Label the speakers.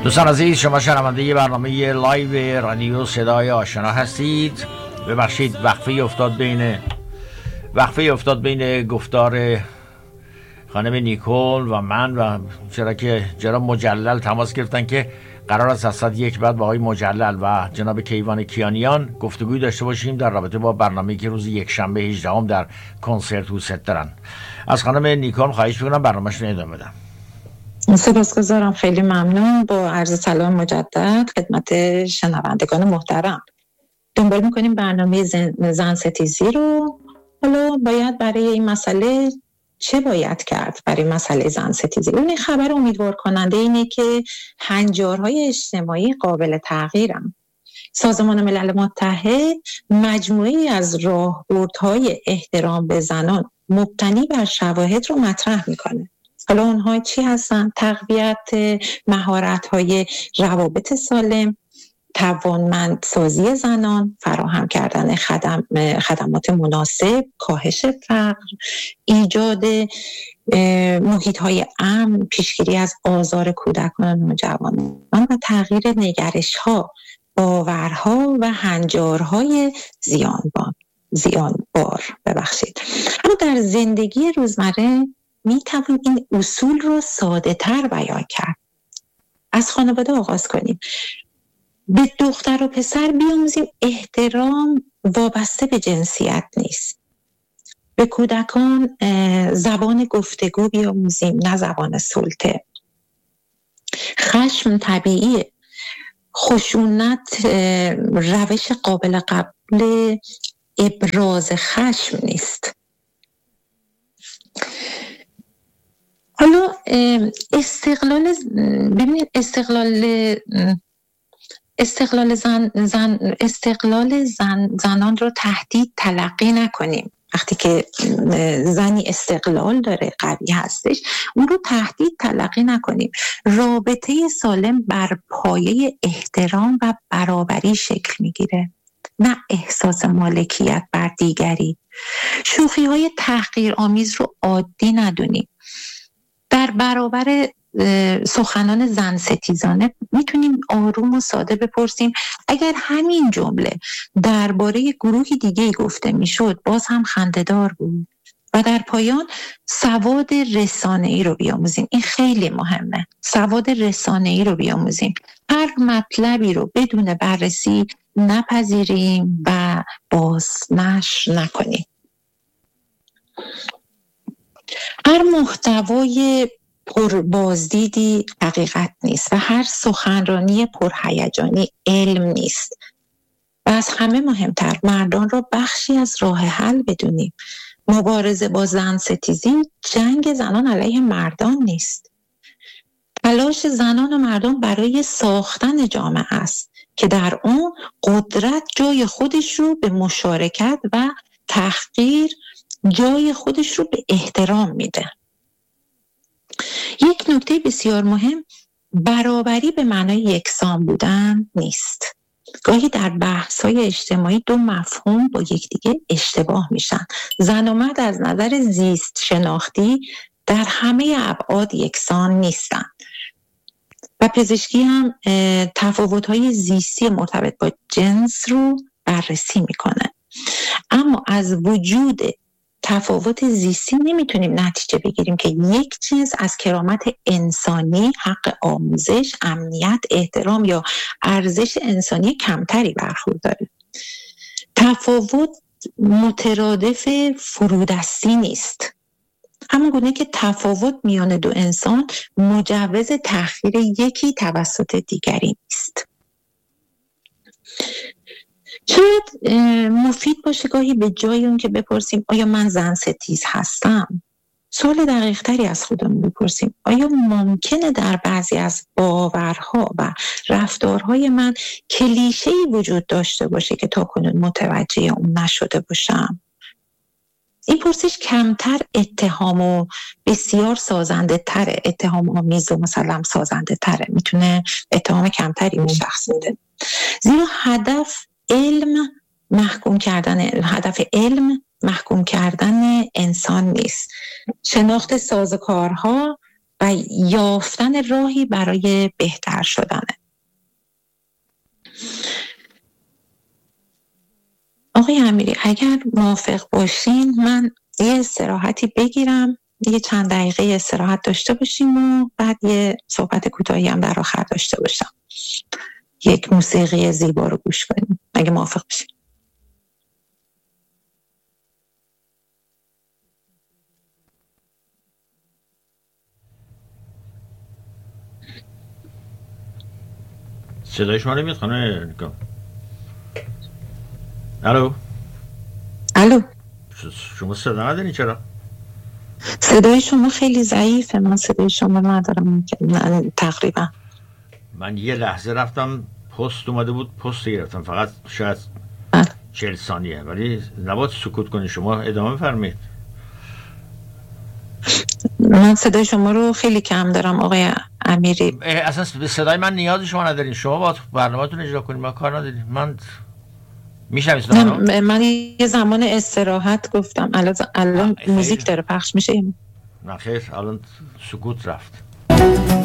Speaker 1: دوستان عزیز، شما شنونده برنامه لایو رادیو صدای آشنا هستید. ببخشید وقفه افتاد بین گفتار خانم نیکول و من، و چرا که جناب مجلل تماس گرفتن که قرار است از ساعت 1 بعد با آقای مجلل و جناب کیوان کیانیان گفتگوی داشته باشیم در رابطه با برنامه‌ای که روز یکشنبه 18 در کنسرت هوست دارن. از خانم نیکول خواهش می‌کنم برنامه‌شون ادامه بدن.
Speaker 2: سپاسگزارم، خیلی ممنون. با عرض سلام مجدد خدمت شنوندگان محترم. دنبال میکنیم برنامه زن ستیزی رو. حالا باید برای این مسئله چه باید کرد؟ برای مسئله زن ستیزی این خبر امیدوار کننده اینه که هنجارهای اجتماعی قابل تغییرن. سازمان ملل متحد مجموعی از راهبردهای احترام به زنان مبتنی بر شواهد رو مطرح میکنه. حالا اونها چی هستن؟ تقویت مهارت‌های روابط سالم، توانمندسازی زنان، فراهم کردن خدمات مناسب، کاهش فقر، ایجاد محیط‌های امن، پیشگیری از آزار کودکان و نوجوانان و تغییر نگرش‌ها، باورها و هنجارهای زیانبار. اما در زندگی روزمره می توان این اصول رو ساده تر بیان کرد. از خانواده آغاز کنیم. به دختر و پسر بیاموزیم احترام وابسته به جنسیت نیست. به کودکان زبان گفتگو بیاموزیم، نه زبان سلطه. خشم طبیعیه. خشونت روش قابل قبول ابراز خشم نیست. حالا استقلال زنان رو تهدید تلقی نکنیم. وقتی که زنی استقلال داره، قوی هستش، اون رو تهدید تلقی نکنیم. رابطه سالم بر پایه احترام و برابری شکل میگیره، نه احساس مالکیت بر دیگری. شوخی‌های تحقیرآمیز رو عادی ندونیم. در برابر سخنان زن ستیزانه میتونیم آروم و ساده بپرسیم اگر همین جمله درباره گروهی دیگه گفته میشد باز هم خنده‌دار بود. و در پایان سواد رسانه‌ای رو بیاموزیم. این خیلی مهمه. سواد رسانه‌ای رو بیاموزیم. هر مطلبی رو بدون بررسی نپذیریم و بازنشر نکنیم. هر محتوای پربازدیدی حقیقت نیست و هر سخنرانی پرهیجانی علم نیست. و از همه مهمتر مردان را بخشی از راه حل بدونیم. مبارزه با زن ستیزی جنگ زنان علیه مردان نیست. تلاش زنان و مردان برای ساختن جامعه است که در اون قدرت جای خودش رو به مشارکت و تحقیر جای خودش رو به احترام میده. یک نکته بسیار مهم، برابری به معنای یکسان بودن نیست. گاهی در بحث‌های اجتماعی دو مفهوم با یکدیگه اشتباه میشن. زن و مرد از نظر زیست شناختی در همه ابعاد یکسان نیستن. و پزشکی هم تفاوت‌های زیستی مرتبط با جنس رو بررسی میکنه. اما از وجود تفاوت زیستی نمیتونیم نتیجه بگیریم که یک جنس از کرامت انسانی، حق آموزش، امنیت، احترام یا ارزش انسانی کمتری برخورداره. تفاوت مترادف فرودستی نیست. همون گونه که تفاوت میان دو انسان مجوز تأخیر یکی توسط دیگری نیست. شاید مفید باشه گاهی به جای اون که بپرسیم آیا من زن ستیز هستم، سوال دقیق تری از خودمون بپرسیم آیا ممکنه در بعضی از باورها و رفتارهای من کلیشه‌ای وجود داشته باشه که تاکنون متوجه اون نشده باشم؟ این پرسش کمتر اتهام و بسیار سازنده تره، اتهام آمیز و مسلم سازنده تره، میتونه اتهام کمتری به شخص بده. زیرا هدف علم محکوم کردن انسان نیست. شناخت سازوکارها و یافتن راهی برای بهتر شدنه. آقای امیری اگر موافق باشین من یه استراحتی بگیرم، یه چند دقیقه استراحت داشته باشیم و بعد یه صحبت کوتاهی هم در آخر داشته باشم، یک موسیقی زیبا رو گوش کنیم اگه موافق باشین.
Speaker 1: صدای شما نمیاد خانم نیکا؟ الو شما صدا نداری چرا؟
Speaker 2: صدای شما خیلی ضعیفه، من صدای شما ندارم تقریبا.
Speaker 1: من یه لحظه رفتم پست اومده بود پست گرفتم، فقط شاید 40 ثانیه، ولی نباید سکوت کنی، شما ادامه فرمایید.
Speaker 2: من صدای شما رو خیلی کم دارم آقای امیری.
Speaker 1: اصلا به صدای من نیاز شما ندارین، شما باید برنامه‌تون اجرا کنید، ما کار نداریم. من میشم
Speaker 2: من یه زمان استراحت گفتم، الان موزیک داره پخش میشه.
Speaker 1: نه خیر، الان سکوت رفت.